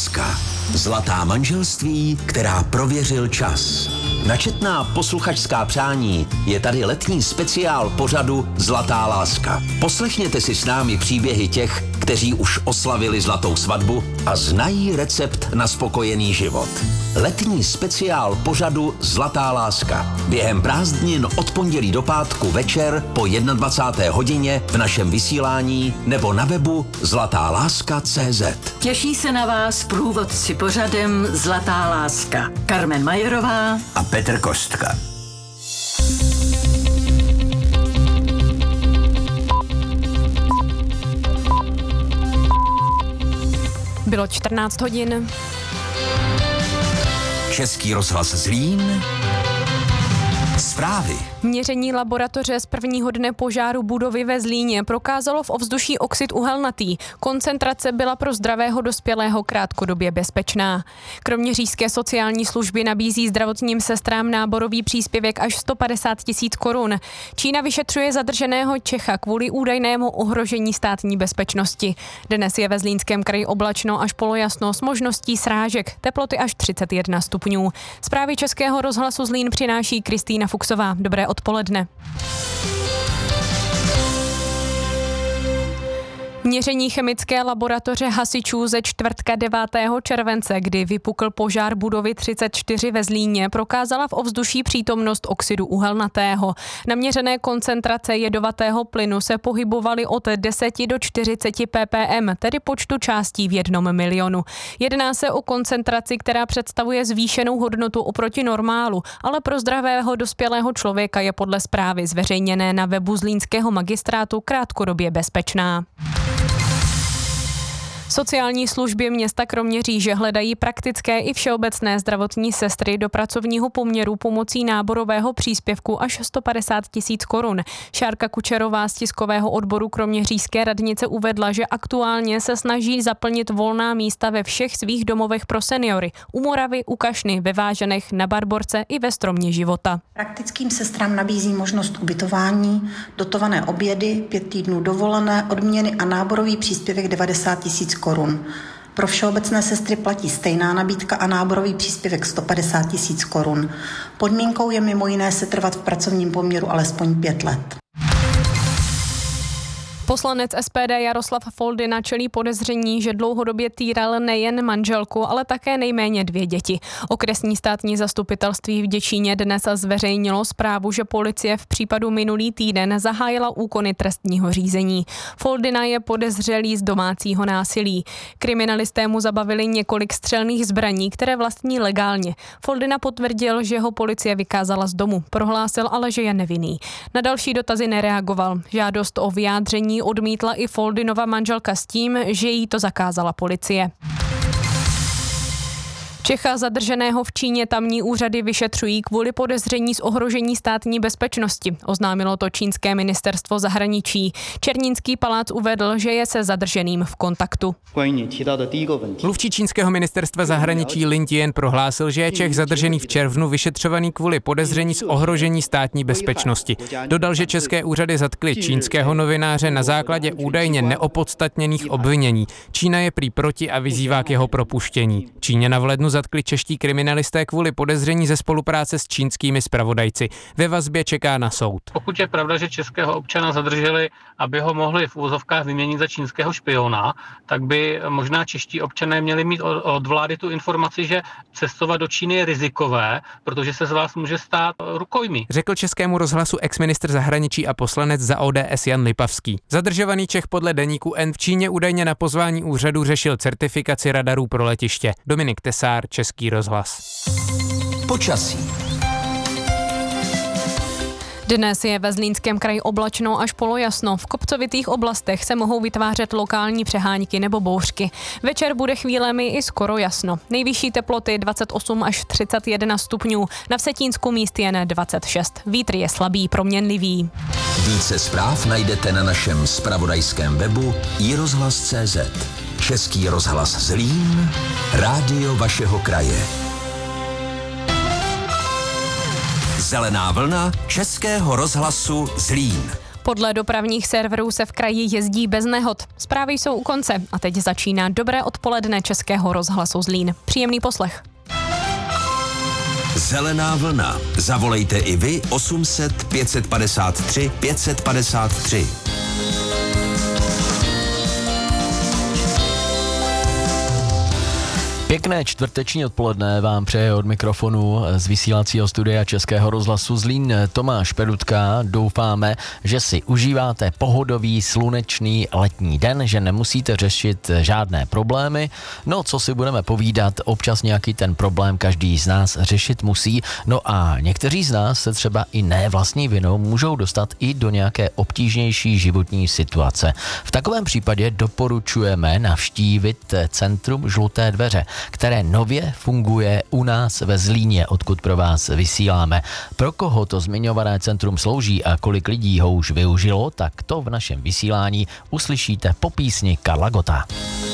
láska. Zlatá manželství, která prověřil čas. Na četná posluchačská přání je tady letní speciál pořadu Zlatá láska. Poslechněte si s námi příběhy těch, kteří už oslavili zlatou svatbu a znají recept na spokojený život. Letní speciál pořadu Zlatá láska. Během prázdnin od pondělí do pátku večer po 21. hodině v našem vysílání nebo na webu zlatáláska.cz. Těší se na vás průvodci pořadem Zlatá láska. Carmen Majerová a Petr Kostka. Bylo 14 hodin. Český rozhlas Zlín. Zprávy. Měření laboratoře z prvního dne požáru budovy ve Zlíně prokázalo v ovzduší oxid uhelnatý. Koncentrace byla pro zdravého dospělého krátkodobě bezpečná. Kroměřížské sociální služby nabízí zdravotním sestrám náborový příspěvek až 150 000 korun. Čína vyšetřuje zadrženého Čecha kvůli údajnému ohrožení státní bezpečnosti. Dnes je ve Zlínském kraji oblačno až polojasno s možností srážek, teploty až 31 stupňů. Zprávy Českého rozhlasu Zlín přináší Kristýna Fuchsová. Dobré odpoledne. Měření chemické laboratoře hasičů ze čtvrtka 9. července, kdy vypukl požár budovy 34 ve Zlíně, prokázala v ovzduší přítomnost oxidu uhelnatého. Naměřené koncentrace jedovatého plynu se pohybovaly od 10 do 40 ppm, tedy počtu částí v 1 milionu. Jedná se o koncentraci, která představuje zvýšenou hodnotu oproti normálu, ale pro zdravého dospělého člověka je podle zprávy zveřejněné na webu Zlínského magistrátu krátkodobě bezpečná. Sociální služby města Kroměříže hledají praktické i všeobecné zdravotní sestry do pracovního poměru pomocí náborového příspěvku až 150 000 korun. Šárka Kučerová z tiskového odboru Kroměřížské radnice uvedla, že aktuálně se snaží zaplnit volná místa ve všech svých domovech pro seniory. U Moravy, u Kašny, ve Váženech, na Barborce i ve Stromě života. Praktickým sestrám nabízí možnost ubytování, dotované obědy, 5 týdnů dovolené, odměny a náborový příspěvek 90 000 korun. Pro všeobecné sestry platí stejná nabídka a náborový příspěvek 150 000 korun. Podmínkou je mimo jiné setrvat v pracovním poměru alespoň 5 let. Poslanec SPD Jaroslav Foldyna čelí podezření, že dlouhodobě týral nejen manželku, ale také nejméně 2 děti. Okresní státní zastupitelství v Děčíně dnes zveřejnilo zprávu, že policie v případu minulý týden zahájila úkony trestního řízení. Foldyna je podezřelý z domácího násilí. Kriminalisté mu zabavili několik střelných zbraní, které vlastní legálně. Foldyna potvrdil, že ho policie vykázala z domu. Prohlásil ale, že je nevinný. Na další dotazy nereagoval. Žádost o vyjádření odmítla i Foldynova manželka s tím, že jí to zakázala policie. Čecha zadrženého v Číně tamní úřady vyšetřují kvůli podezření z ohrožení státní bezpečnosti, oznámilo to čínské ministerstvo zahraničí. Černínský palác uvedl, že je se zadrženým v kontaktu. Mluvčí čínského ministerstva zahraničí Lin Jian prohlásil, že je Čech zadržený v červnu vyšetřovaný kvůli podezření z ohrožení státní bezpečnosti. Dodal, že české úřady zatkly čínského novináře na základě údajně neopodstatněných obvinění. Čína je prý proti a vyzývá k jeho propuštění. Číňana v lednu zatkli čeští kriminalisté kvůli podezření ze spolupráce s čínskými zpravodajci. Ve vazbě čeká na soud. Pokud je pravda, že českého občana zadrželi, aby ho mohli v úvozovkách vyměnit za čínského špiona, tak by možná čeští občané měli mít od vlády tu informaci, že cestovat do Číny je rizikové, protože se z vás může stát rukojmí. Řekl Českému rozhlasu exministr zahraničí a poslanec za ODS Jan Lipavský. Zadržovaný Čech podle deníku N v Číně údajně na pozvání úřadu řešil certifikaci radarů pro letiště. Dominik Tesár, Český rozhlas. Počasí. Dnes je ve Zlínském kraji oblačno až polojasno. V kopcovitých oblastech se mohou vytvářet lokální přehánky nebo bouřky. Večer bude chvílemi i skoro jasno. Nejvyšší teploty 28 až 31 stupňů. Na Vsetínsku míst jen 26. Vítr je slabý, proměnlivý. Více zpráv najdete na našem zpravodajském webu iRozhlas.cz. Český rozhlas Zlín, rádio vašeho kraje. Zelená vlna Českého rozhlasu Zlín. Podle dopravních serverů se v kraji jezdí bez nehod. Zprávy jsou u konce a teď začíná dobré odpoledne Českého rozhlasu Zlín. Příjemný poslech. Zelená vlna. Zavolejte i vy 800 553 553. Pěkné čtvrteční odpoledne vám přeje od mikrofonu z vysílacího studia Českého rozhlasu Zlín Tomáš Perutka. Doufáme, že si užíváte pohodový, slunečný letní den, že nemusíte řešit žádné problémy. No, co si budeme povídat, občas nějaký ten problém každý z nás řešit musí. No a někteří z nás se třeba i ne vlastní vinou můžou dostat i do nějaké obtížnější životní situace. V takovém případě doporučujeme navštívit Centrum Žluté dveře, které nově funguje u nás ve Zlíně, odkud pro vás vysíláme. Pro koho to zmiňované centrum slouží a kolik lidí ho už využilo, tak to v našem vysílání uslyšíte po písni Karla Gotta.